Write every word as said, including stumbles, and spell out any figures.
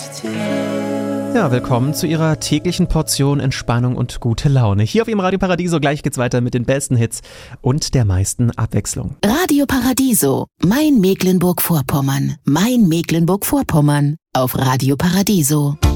Ja, willkommen zu Ihrer täglichen Portion Entspannung und gute Laune. Hier auf Ihrem Radio Paradiso. Gleich geht's weiter mit den besten Hits und der meisten Abwechslung. Radio Paradiso, mein Mecklenburg-Vorpommern, mein Mecklenburg-Vorpommern auf Radio Paradiso.